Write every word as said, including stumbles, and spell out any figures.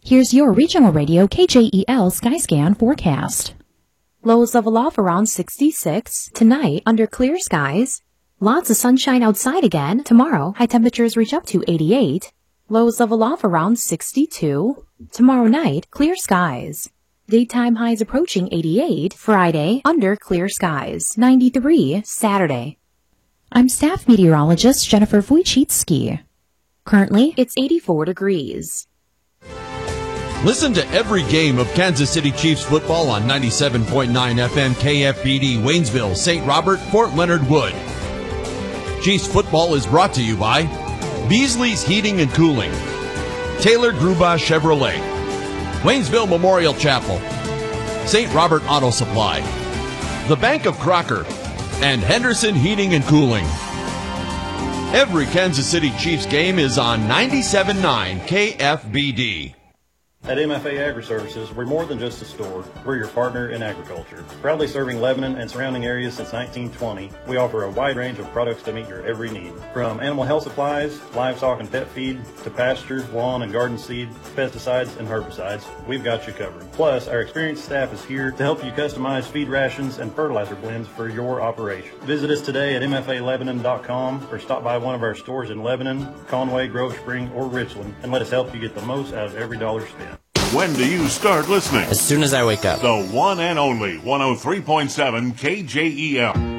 Here's your Regional Radio K J E L Skyscan forecast. Lows level off around sixty-six. Tonight, under clear skies. Lots of sunshine outside again. Tomorrow, high temperatures reach up to eighty-eight. Lows level off around sixty-two. Tomorrow night, clear skies. Daytime highs approaching eighty-eight. Friday, under clear skies. ninety-three. Saturday. I'm staff meteorologist Jennifer Wojcicki. Currently, it's eighty-four degrees. Listen to every game of Kansas City Chiefs football on ninety-seven point nine F M K F B D, Waynesville, Saint Robert, Fort Leonard Wood. Chiefs football is brought to you by Beasley's Heating and Cooling, Taylor Gruba Chevrolet, Waynesville Memorial Chapel, Saint Robert Auto Supply, the Bank of Crocker, and Henderson Heating and Cooling. Every Kansas City Chiefs game is on ninety-seven point nine K F B D. At M F A Agri-Services, we're more than just a store. We're your partner in agriculture. Proudly serving Lebanon and surrounding areas since nineteen twenty, we offer a wide range of products to meet your every need. From animal health supplies, livestock and pet feed, to pasture, lawn and garden seed, pesticides and herbicides, we've got you covered. Plus, our experienced staff is here to help you customize feed rations and fertilizer blends for your operation. Visit us today at M F A Lebanon dot com or stop by one of our stores in Lebanon, Conway, Grove Spring, or Richland and let us help you get the most out of every dollar spent. When do you start listening? As soon as I wake up. The one and only one oh three point seven K J E L.